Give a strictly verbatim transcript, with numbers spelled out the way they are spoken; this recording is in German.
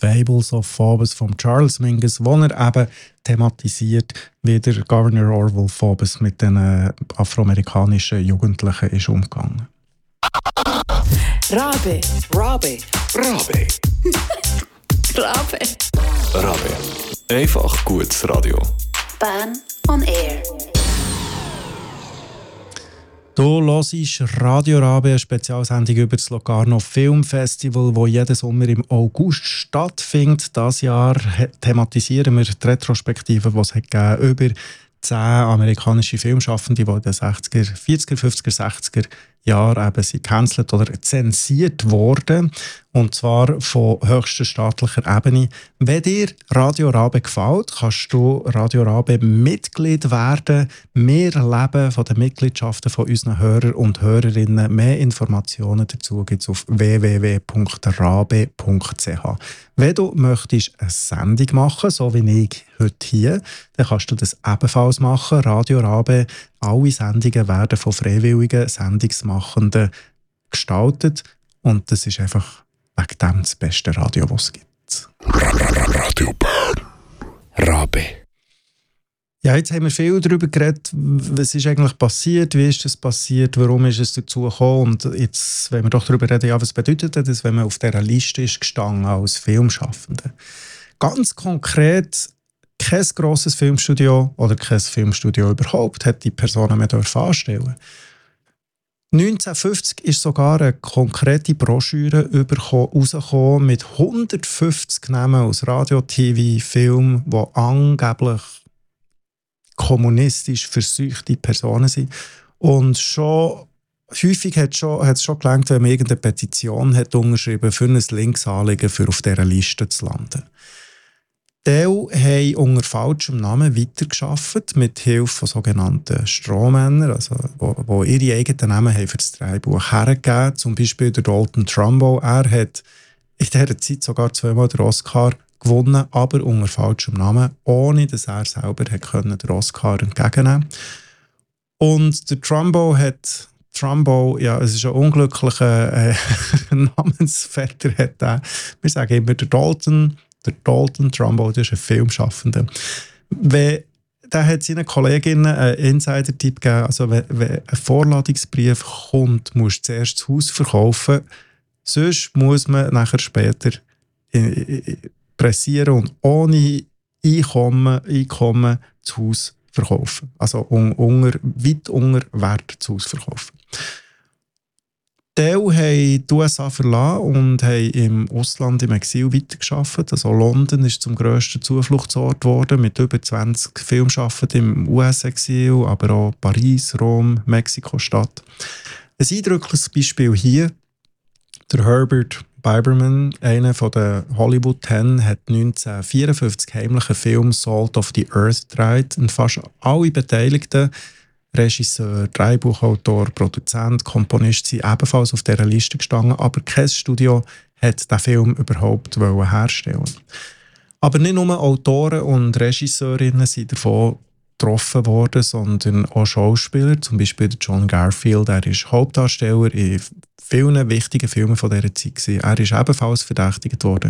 Fables of Phoebus von Charles Mingus, wo er eben thematisiert, wie der Governor Orwell Phoebus mit den äh, afroamerikanischen Jugendlichen ist umgegangen. Rabe, Rabe, Rabe, Rabe, Rabe. Einfach gutes Radio. Bern on Air. Du hörst Radio Rabe, eine Spezialsendung über das Locarno Filmfestival, das jeden Sommer im August stattfindet. Dieses Jahr thematisieren wir die Retrospektive, die es hat über zehn amerikanische Filmschaffende, die in den sechziger, vierziger, fünfziger, sechziger Jahren eben sind gecancelt oder zensiert worden. Und zwar von höchster staatlicher Ebene. Wenn dir Radio Rabe gefällt, kannst du Radio Rabe Mitglied werden. Mehr erleben von den Mitgliedschaften von unseren Hörern und Hörerinnen. Mehr Informationen dazu gibt es auf w w w punkt rabe punkt c h. Wenn du möchtest eine Sendung machen, so wie ich heute hier, dann kannst du das ebenfalls machen. Radio Rabe, alle Sendungen werden von freiwilligen Sendungsmachenden gestaltet. Und das ist einfach wegen dem das beste Radio, das es gibt. Radio Bern. Rabe. Ja, jetzt haben wir viel darüber geredet, was ist eigentlich passiert, wie ist das passiert, warum ist es dazu gekommen. Und jetzt, wenn wir doch darüber reden, ja, was bedeutet das, wenn man auf dieser Liste ist gestanden als Filmschaffende? Ganz konkret, kein grosses Filmstudio oder kein Filmstudio überhaupt hat die Personen mehr anstellen. neunzehnhundertfünfzig ist sogar eine konkrete Broschüre rausgekommen mit hundertfünfzig Namen aus Radio, T V, Film, die angeblich kommunistisch verseuchte Personen sind. Und schon häufig hat es schon, schon gelangt, wenn man irgendeine Petition hat unterschrieben für ein Linksanliegen, für auf dieser Liste zu landen. Die haben unter falschem Namen weitergearbeitet, mit Hilfe von sogenannten Strohmännern, also, wo, wo ihre eigenen Namen haben für das Drehbuch hergegeben. Zum Beispiel der Dalton Trumbo. Er hat in dieser Zeit sogar zweimal den Oscar gewonnen, aber unter falschem Namen, ohne dass er selber den Oscar entgegennehmen konnte. Und der Trumbo hat Trumbo, ja, es ist ein unglücklicher äh, Namensvetter, hat er. Wir sagen immer der Dalton, der Dalton Trumbo, das ist ein Filmschaffender. Wenn, der hat seinen Kolleginnen einen Insider-Tipp gegeben, also wenn, wenn ein Vorladungsbrief kommt, musst du zuerst das Haus verkaufen, sonst muss man nachher später in, in, pressieren und ohne Einkommen, Einkommen das Haus verkaufen. Also un, unter, weit unter Wert das Haus verkaufen. Teil haben die U S A verlassen und haben im Ausland im Exil weitergearbeitet. Also London ist zum grössten Zufluchtsort geworden, mit über zwanzig Filmschaffenden im U S-Exil, aber auch Paris, Rom, Mexiko-Stadt. Ein eindrückliches Beispiel hier, der Herbert Biberman, einer von den Hollywood Ten, hat neunzehnhundertvierundfünfzig heimlichen Film Salt of the Earth gedreht und fast alle Beteiligten, Regisseur, Drehbuchautor, Produzent, Komponist, sind ebenfalls auf dieser Liste gestanden, aber kein Studio hat diesen Film überhaupt herstellen. Aber nicht nur Autoren und Regisseurinnen sind davon getroffen worden, sondern auch Schauspieler, zum Beispiel John Garfield, er ist Hauptdarsteller in vielen wichtigen Filmen von dieser Zeit gewesen. Er ist ebenfalls verdächtigt worden.